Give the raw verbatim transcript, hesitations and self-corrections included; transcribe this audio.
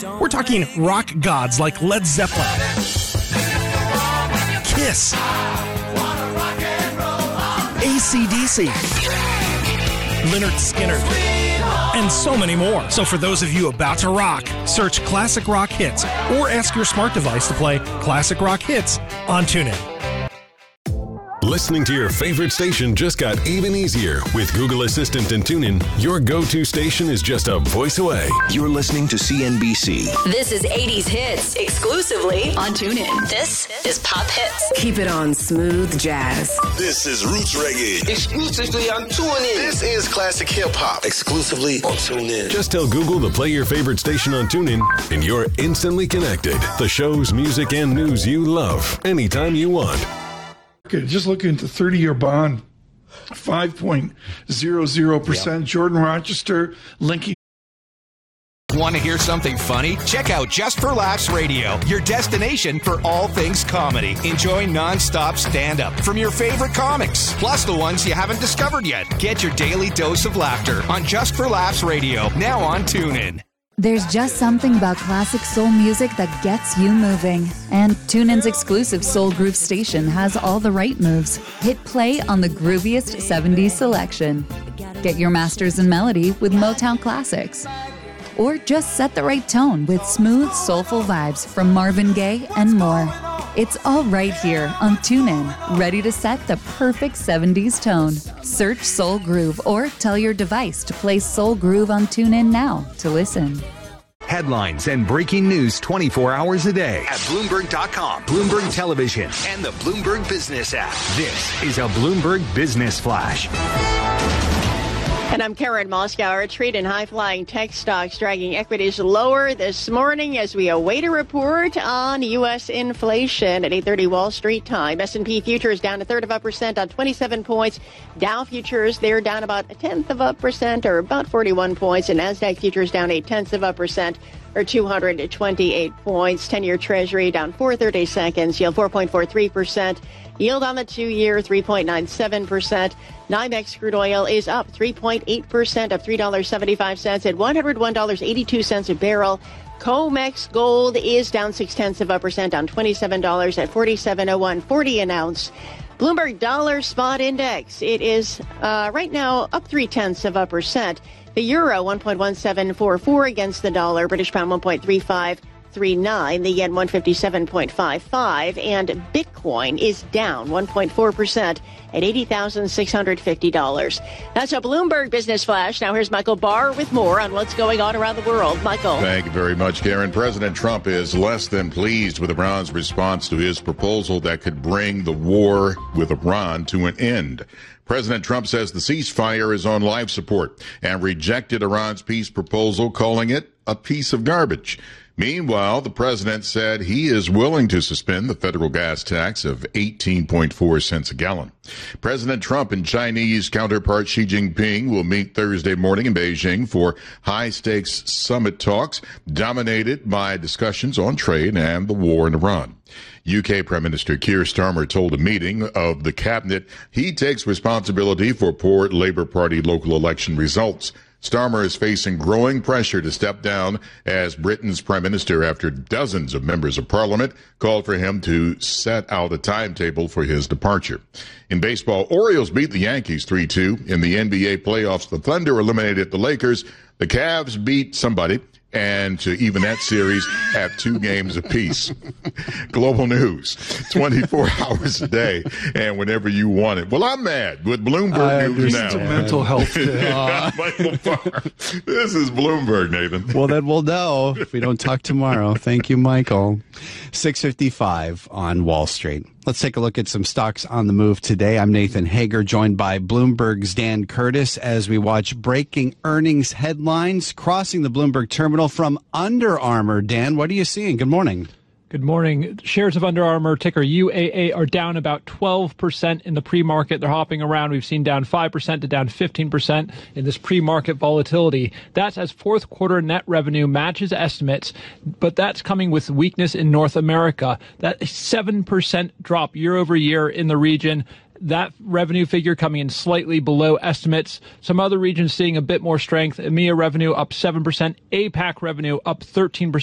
We're talking rock gods like Led Zeppelin, Kiss, A C D C, Lynyrd Skynyrd, and so many more. So for those of you about to rock, search Classic Rock Hits or ask your smart device to play Classic Rock Hits on TuneIn. Listening to your favorite station just got even easier. With Google Assistant and TuneIn, your go-to station is just a voice away. You're listening to C N B C. This is eighties Hits, exclusively on TuneIn. This is Pop Hits. Keep it on smooth jazz. This is Roots Reggae, exclusively on TuneIn. This is Classic Hip Hop, exclusively on TuneIn. Just tell Google to play your favorite station on TuneIn, and you're instantly connected. The shows, music, and news you love, anytime you want. Just looking at the thirty-year bond, five point zero zero percent. Yeah. Jordan Rochester linking. Want to hear something funny? Check out Just for Laughs Radio, your destination for all things comedy. Enjoy non-stop stand-up from your favorite comics, plus the ones you haven't discovered yet. Get your daily dose of laughter on Just for Laughs Radio, now on TuneIn. There's just something about classic soul music that gets you moving. And TuneIn's exclusive Soul Groove station has all the right moves. Hit play on the grooviest seventies selection. Get your masters in melody with Motown classics. Or just set the right tone with smooth, soulful vibes from Marvin Gaye and more. It's all right here on TuneIn, ready to set the perfect seventies tone. Search Soul Groove or tell your device to play Soul Groove on TuneIn now to listen. Headlines and breaking news twenty-four hours a day at Bloomberg dot com, Bloomberg Television, and the Bloomberg Business app. This is a Bloomberg Business Flash. And I'm Karen Moskauer. A trade in high-flying tech stocks dragging equities lower this morning as we await a report on U S inflation at eight thirty Wall Street time. S and P futures down a third of a percent on twenty-seven points. Dow futures, they're down about a tenth of a percent or about forty-one points. And NASDAQ futures down eight tenths of a percent or two hundred twenty-eight points. ten-year Treasury down four thirty-seconds, yield four point four three percent. Yield on the two-year, three point nine seven percent. NYMEX crude oil is up three point eight percent, up three dollars and seventy-five cents at one hundred one dollars and eighty-two cents a barrel. COMEX gold is down six-tenths of a percent, down twenty-seven dollars at forty-seven oh one forty an ounce. Bloomberg Dollar Spot Index, it is uh, right now up three-tenths of a percent. The euro, one point one seven four four against the dollar. British pound, one point three five three nine. The yen, one fifty-seven point five five. And Bitcoin is down one point four percent at eighty thousand six hundred fifty dollars. That's a Bloomberg Business Flash. Now here's Michael Barr with more on what's going on around the world. Michael. Thank you very much, Karen. President Trump is less than pleased with Iran's response to his proposal that could bring the war with Iran to an end. President Trump says the ceasefire is on life support and rejected Iran's peace proposal, calling it a piece of garbage. Meanwhile, the president said he is willing to suspend the federal gas tax of eighteen point four cents a gallon. President Trump and Chinese counterpart Xi Jinping will meet Thursday morning in Beijing for high-stakes summit talks dominated by discussions on trade and the war in Iran. U K Prime Minister Keir Starmer told a meeting of the cabinet he takes responsibility for poor Labour Party local election results. Starmer is facing growing pressure to step down as Britain's prime minister after dozens of members of parliament called for him to set out a timetable for his departure. In baseball, Orioles beat the Yankees three two. In the N B A playoffs, the Thunder eliminated the Lakers. The Cavs beat somebody, and to even that series at two games apiece. Global news, twenty-four hours a day, and whenever you want it. Well, I'm mad with Bloomberg News now. It's a mental health day. Uh, Michael Barr. This is Bloomberg, Nathan. Well, then we'll know if we don't talk tomorrow. Thank you, Michael. six fifty-five on Wall Street. Let's take a look at some stocks on the move today. I'm Nathan Hager, joined by Bloomberg's Dan Curtis as we watch breaking earnings headlines crossing the Bloomberg terminal from Under Armour. Dan, what are you seeing? Good morning. Good morning. Shares of Under Armour, ticker U A A, are down about twelve percent in the pre-market. They're hopping around. We've seen down five percent to down fifteen percent in this pre-market volatility. That's as fourth quarter net revenue matches estimates, but that's coming with weakness in North America. That seven percent drop year over year in the region. That revenue figure coming in slightly below estimates. Some other regions seeing a bit more strength. EMEA revenue up seven percent. APAC revenue up thirteen percent.